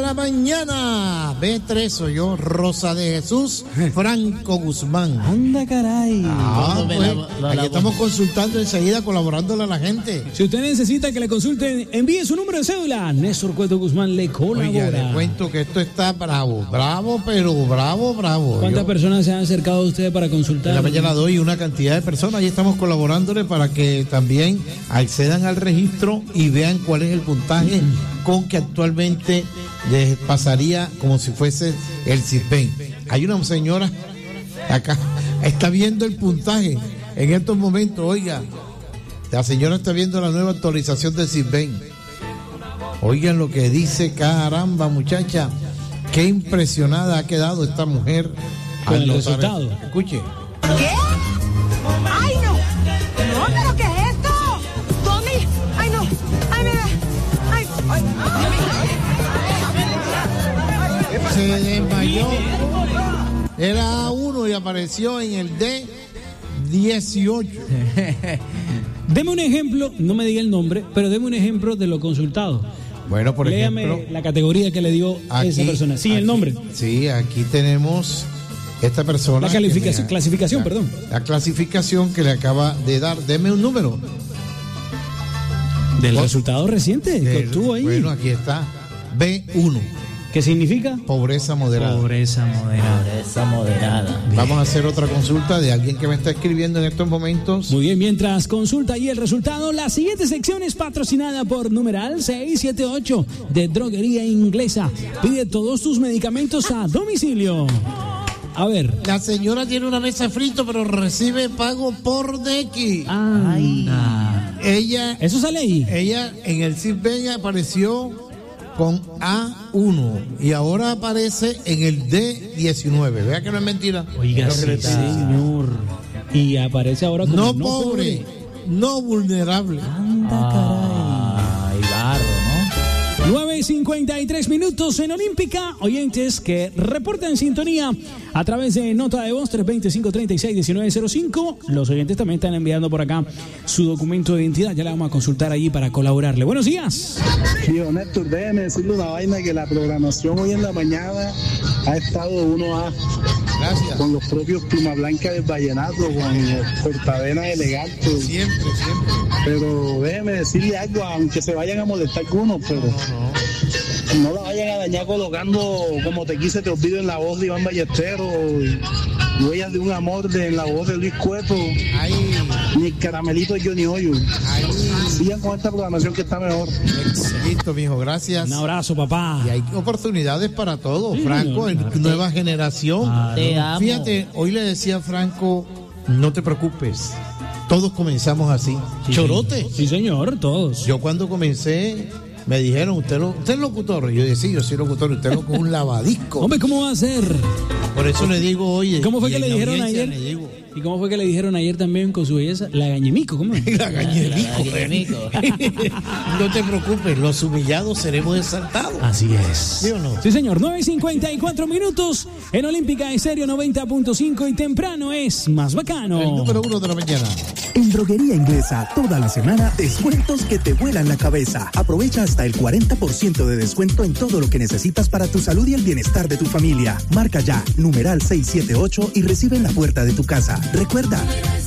la mañana. B3 soy yo, Rosa de Jesús, Franco Guzmán. Anda, caray. Aquí estamos consultando enseguida, colaborándole a la gente. Si usted necesita que le consulten, envíe su número de cédula. Néstor Cueto Guzmán le colabora. Oiga, le cuento que esto está bravo, pero bravo. ¿Cuántas personas se han acercado a usted para consultar? En la mañana doy una cantidad de personas y estamos colaborándole para que también accedan al registro y vean cuál es el puntaje con que actualmente les pasaría como si fuese el CISBEN. Hay una señora acá, está viendo el puntaje en estos momentos. Oiga, la señora está viendo la nueva actualización del CISBEN. Oigan lo que dice, caramba, muchacha, qué impresionada ha quedado esta mujer con el resultado. Escuche. ¿Qué? ¡Ay, no! ¡No, pero qué es esto! ¡Tommy! ¡Ay, no! ¡Ay, mira! ¡Ay! ¡Ay! Se desmayó. Era A1 y apareció en el D18. Deme un ejemplo, no me diga el nombre, pero deme un ejemplo de lo consultado. Bueno, por Léame ejemplo, la categoría que le dio esa persona. Sí, el nombre. Sí, aquí tenemos esta persona. La clasificación, perdón. La clasificación que le acaba de dar. Deme un número. Del resultado reciente que obtuvo ahí. Bueno, aquí está. B1. ¿Qué significa? Pobreza moderada. Pobreza moderada. Vamos a hacer otra consulta de alguien que me está escribiendo en estos momentos. Muy bien, mientras consulta ahí el resultado, la siguiente sección es patrocinada por numeral 678 de Droguería Inglesa. Pide todos tus medicamentos a domicilio. A ver. La señora tiene una mesa frito, pero recibe pago por DX. Ella. Eso sale ahí. Ella en el CISBEN apareció con A1 y ahora aparece en el D19. Vea que no es mentira. Oiga, sí, señor. Y aparece ahora como no pobre, no vulnerable. Anda, caray. Barro, ¿no? 9:53 minutos en Olímpica. Oyentes que reportan sintonía a través de nota de voz 325-36-1905. Los oyentes también están enviando por acá su documento de identidad. Ya la vamos a consultar allí para colaborarle. Buenos días. Tío Néstor, déjeme decirle una vaina, que la programación hoy en la mañana ha estado 1A. Gracias. Con los propios Pluma Blanca del Vallenato, con los Cortavenas Elegantes. Siempre. Pero déjeme decirle algo, aunque se vayan a molestar algunos, pero no la vayan a dañar colocando Como te quise te olvido en la voz de Iván Ballesteros, Huellas de un amor en la voz de Luis Cueto, ni el Caramelito de Johnny Hoyo. Sigan con esta programación que está mejor. Listo, mijo, gracias. Un abrazo, papá. Y hay oportunidades para todos, Franco, en nueva generación. Te amo. Fíjate, hoy le decía a Franco, no te preocupes, todos comenzamos así. Sí, Chorote. Sí, señor, todos. Yo cuando comencé, me dijeron, ¿usted es locutor? Y yo decía, yo soy locutor, usted lo con un lavadisco. Hombre, ¿cómo va a ser? Por eso le digo, oye. ¿Cómo fue que le dijeron ayer? ¿Y cómo fue que le dijeron ayer también con su belleza? La gañemico, ¿cómo es? La gañemico. No te preocupes, los humillados seremos exaltados. Así es. ¿Sí o no? Sí, señor. 9:54 minutos en Olímpica Estéreo 90.5 y temprano es más bacano. El número 1 de la mañana. En Droguería Inglesa, toda la semana, descuentos que te vuelan la cabeza. Aprovecha hasta el 40% de descuento en todo lo que necesitas para tu salud y el bienestar de tu familia. Marca ya, numeral 678 y recibe en la puerta de tu casa. Recuerda,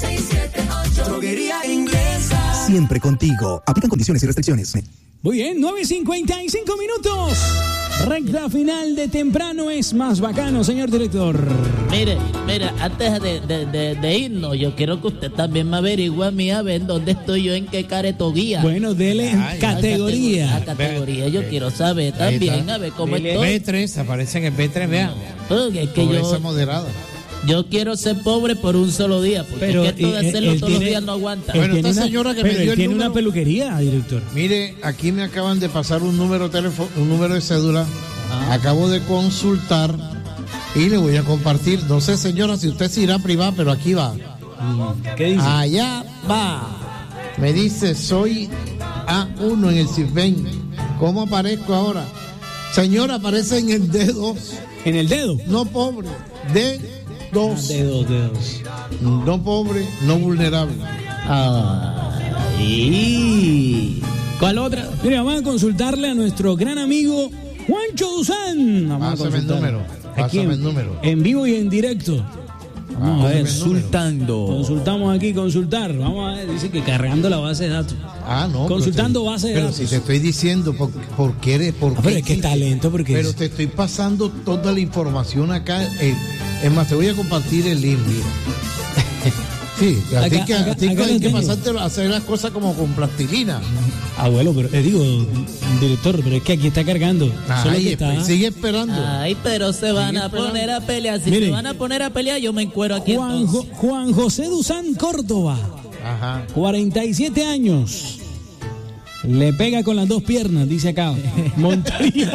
Droguería Inglesa. Siempre contigo. Aplican condiciones y restricciones. Muy bien, 9:55 minutos. Recta final de temprano es más bacano, señor director. Mire, antes de irnos, yo quiero que usted también me averigüe a mí a ver dónde estoy yo, en qué categoría. Bueno, dele categoría. La categoría, yo quiero saber también, a ver cómo estoy. B3, aparece en el B3, vean. Porque es que Pobreza moderada. Yo quiero ser pobre por un solo día, porque Pero es que esto de hacerlo todos los días no aguanta. Bueno, esta señora que me dio el tiene número, una peluquería, director. Mire, aquí me acaban de pasar un número de cédula. Acabo de consultar y le voy a compartir. No sé, señora, si usted se irá privada, pero aquí va. ¿Qué dice? Allá va. Me dice, soy A1 en el CISBEN. ¿Cómo aparezco ahora? Señora, aparece en el D2. ¿En el dedo? No pobre, D2. Dedos. No pobre, no vulnerable. Ay. ¿Cuál otra? Mire, vamos a consultarle a nuestro gran amigo Juancho Duzán. Vamos a Pásame el número. Aquí Pásame el número. en vivo y en directo. Vamos a ver. Consultamos aquí, consultar. Vamos a ver, dice que cargando la base de datos. No. Consultando base de datos. Pero si te estoy diciendo por qué eres... Pero es que está lento porque... Pero te estoy pasando toda la información acá. Es más, te voy a compartir el link. Sí, a ti hay que pasarte a hacer las cosas como con plastilina. Abuelo, pero digo, director, pero es que aquí está cargando. Sigue esperando. Ay, pero se van a poner a pelear. Si se van a poner a pelear, yo me encuero aquí. Juan José Duzán Córdoba. Ajá. 47 años. Le pega con las dos piernas, dice acá. Montoya.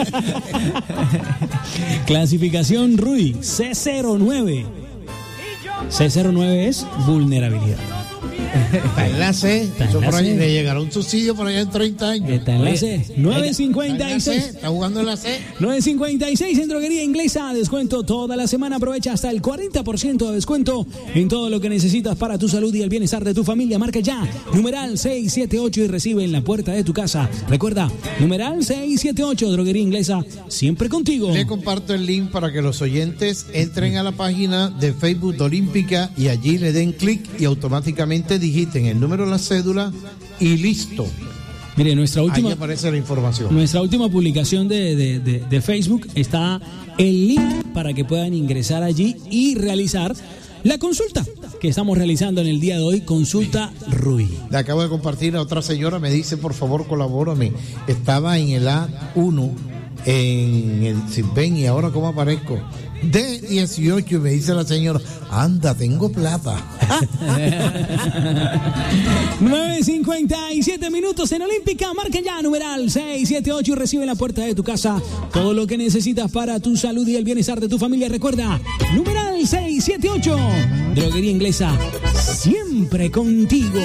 Clasificación RUI C09. C09 es vulnerabilidad. Está en la C. Eso por ahí le llegará un subsidio por allá en 30 años. Está en la C. 9.56. Está jugando en la C. 9.56 en Droguería Inglesa. Descuento toda la semana. Aprovecha hasta el 40% de descuento en todo lo que necesitas para tu salud y el bienestar de tu familia. Marca ya. Numeral 678 y recibe en la puerta de tu casa. Recuerda, numeral 678. Droguería Inglesa. Siempre contigo. Le comparto el link para que los oyentes entren a la página de Facebook de Olímpica y allí le den clic y automáticamente digiten el número de la cédula y listo. Mire, ahí aparece la información. Nuestra última publicación de Facebook está el link para que puedan ingresar allí y realizar la consulta que estamos realizando en el día de hoy, consulta RUI. Le acabo de compartir a otra señora, me dice, por favor, colabórame. Estaba en el A1 en el Sitben y ahora ¿cómo aparezco? D18 y me dice la señora, anda, tengo plata. 9:57 minutos en Olímpica. Marca ya, numeral 678 y recibe en la puerta de tu casa todo lo que necesitas para tu salud y el bienestar de tu familia. Recuerda, numeral 678. Droguería Inglesa, siempre contigo.